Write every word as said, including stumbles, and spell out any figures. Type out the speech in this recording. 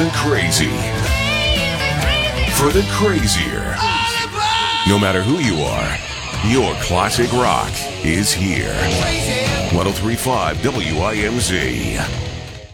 the crazy. For the crazier. No matter who you are, your classic rock is here. one oh three point five W I M Z.